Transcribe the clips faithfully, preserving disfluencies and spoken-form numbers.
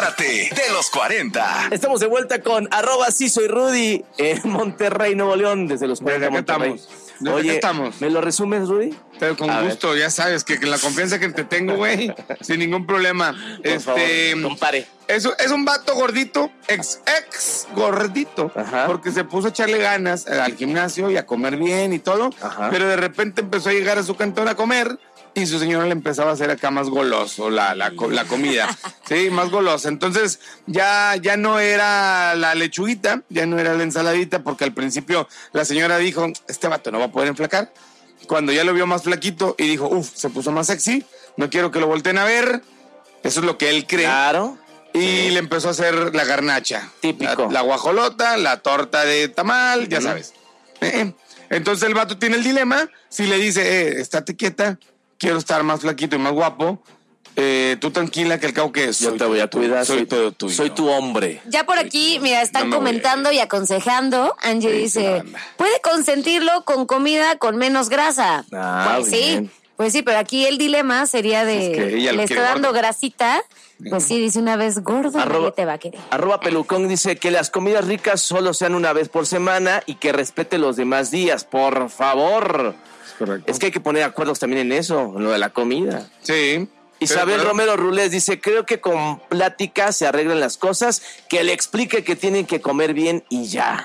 Párate de los cuarenta. Estamos de vuelta con arroba sí soy Rudy en Monterrey, Nuevo León, desde los cuarenta ¿Desde qué Monterrey. estamos? ¿Desde Oye, qué estamos? ¿me lo resumes, Rudy? Pero con A gusto, ya sabes que, que la confianza que te tengo, güey, sin ningún problema. Por este, favor, compare. Es, es un vato gordito, ex, ex gordito, Ajá. porque se puso a echarle ganas al gimnasio y a comer bien y todo, Ajá. pero de repente empezó a llegar a su cantón a comer y su señora le empezaba a hacer acá más goloso la, la, la comida, sí, más golosa. Entonces ya, ya no era la lechuguita, ya no era la ensaladita, porque al principio la señora dijo, este vato no va a poder enflacar. Cuando ya lo vio más flaquito y dijo, uff, se puso más sexy, no quiero que lo volteen a ver. Eso es lo que él cree. Claro. Y Sí. le empezó a hacer la garnacha. Típico. La, la guajolota, la torta de tamal, ya Ujú. sabes. Eh, Entonces el vato tiene el dilema. Si le dice, eh, estate quieta, quiero estar más flaquito y más guapo, eh, tú tranquila que al cabo que Yo te voy a cuidar. Soy, soy, todo tuyo. Soy tu hombre. Ya por aquí, mira, están No me voy a comentando y aconsejando. Angie Sí, dice, sí, anda. puede consentirlo con comida con menos grasa. Ah, pues bien. sí, pues sí, pero aquí el dilema sería de, Es que ella lo le quiere está dando gordo. grasita. Pues sí, dice una vez gordo, Arroba- nadie te va a querer. Arroba Pelucón dice que las comidas ricas solo sean una vez por semana y que respete los demás días, por favor. Es correcto. Es que hay que poner acuerdos también en eso, en lo de la comida. Sí. Isabel Pero- Romero Rulés dice, creo que con plática se arreglan las cosas, que le explique que tienen que comer bien y ya.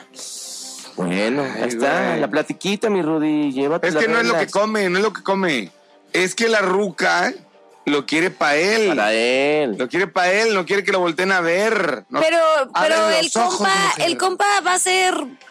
Bueno, Ay, ahí está, güey. la platiquita, mi Rudy, llévate Es las que no es lo que reglas. come, no es lo que come. Es que la ruca lo quiere para él. Para él. Lo quiere para él, no quiere que lo volteen a ver. No- Pero, pero Abren el los ojos, compa, mujer. el compa va a ser,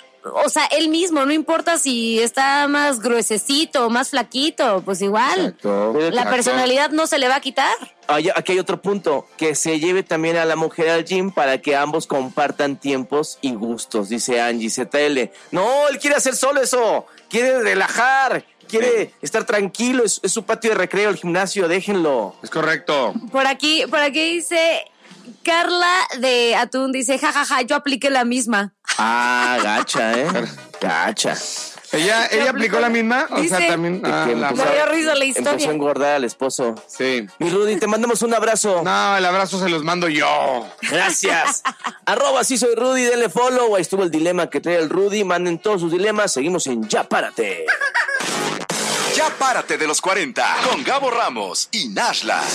o sea, él mismo, no importa si está más gruesecito o más flaquito, pues igual. Exacto. Pero La Exacto. personalidad no se le va a quitar. Ay, aquí hay otro punto, que se lleve también a la mujer al gym para que ambos compartan tiempos y gustos, dice Angie Z L. No, él quiere hacer solo eso, quiere relajar, quiere estar tranquilo, es, es su patio de recreo, el gimnasio, déjenlo. Es correcto. Por aquí, por aquí dice Carla de Atún, dice, jajaja, yo apliqué la misma. Ah, gacha, ¿eh? Gacha. ¿Ella, ella aplicó la misma? O sea, Dice- también... De ah, que la- Me dio risa la Empezó a historia. engordar al esposo. Sí. Mi Rudy, te mandamos un abrazo. No, el abrazo se los mando yo. Gracias. Arroba sí soy Rudy, denle follow. Ahí estuvo el dilema que trae el Rudy. Manden todos sus dilemas. Seguimos en Ya Párate. Ya Párate de los cuarenta con Gabo Ramos y Nashla.